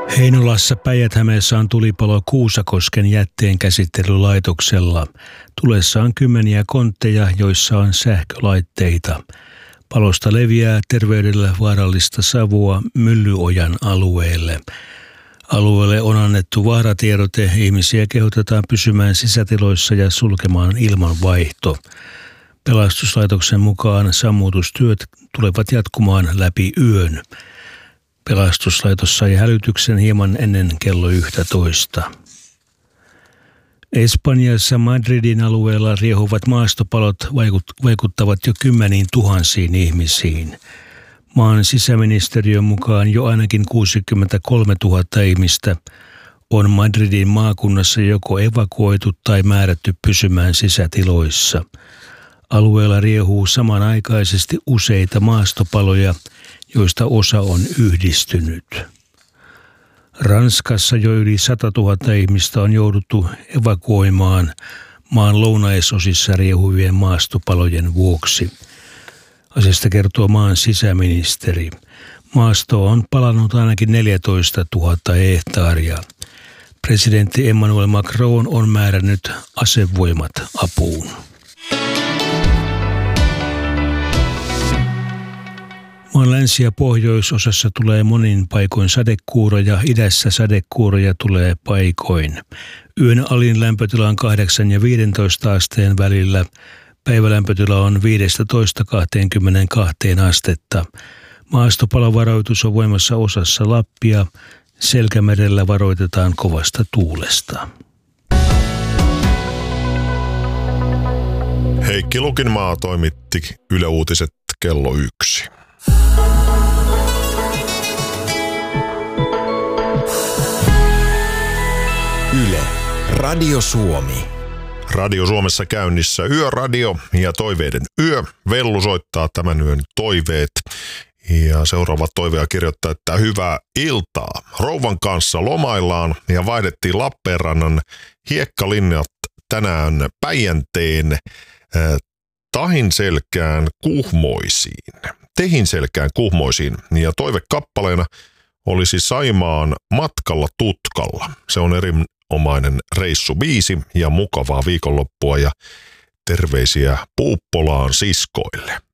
Heinolassa Päijät-Hämeessä on tulipalo Kuusakosken jätteenkäsittelylaitoksella. Tulessa on kymmeniä kontteja, joissa on sähkölaitteita. Palosta leviää terveydelle vaarallista savua Myllyojan alueelle. Alueelle on annettu vaaratiedote. Ihmisiä kehotetaan pysymään sisätiloissa ja sulkemaan ilmanvaihto. Pelastuslaitoksen mukaan sammutustyöt tulevat jatkumaan läpi yön. Pelastuslaitos sai hälytyksen hieman ennen kello 11. Espanjassa Madridin alueella riehuvat maastopalot vaikuttavat jo kymmeniin tuhansiin ihmisiin. Maan sisäministeriön mukaan jo ainakin 63 000 ihmistä on Madridin maakunnassa joko evakuoitu tai määrätty pysymään sisätiloissa. Alueella riehuu samanaikaisesti useita maastopaloja, joista osa on yhdistynyt. Ranskassa jo yli 100 000 ihmistä on jouduttu evakuoimaan maan lounaisosissa riehuvien maastopalojen vuoksi. Asiasta kertoo maan sisäministeri. Maastoa on palannut ainakin 14 000 hehtaaria. Presidentti Emmanuel Macron on määrännyt asevoimat apuun. Maan länsi- ja pohjoisosassa tulee monin paikoin sadekuuroja, idässä sadekuuroja tulee paikoin. Yön alin lämpötila on 8 ja 15 asteen välillä. Päivälämpötila on 15–22 astetta. Maastopalovaroitus on voimassa osassa Lappia. Selkämerellä varoitetaan kovasta tuulesta. Heikki Lukinmaa toimitti Yle Uutiset kello 1. Yle, Radio Suomi. Radio Suomessa käynnissä Yöradio ja Toiveiden yö. Vellu soittaa tämän yön toiveet. Ja seuraava toivea kirjoittaa, että hyvää iltaa. Rouvan kanssa lomaillaan ja vaihdettiin Lappeenrannan hiekkalinjat tänään Päijänteen Tehinselkään Kuhmoisiin. Ja toivekappaleena olisi Saimaan Matkalla tutkalla. Se on erinomainen reissubiisi ja mukavaa viikonloppua ja terveisiä Puuppolaan siskoille.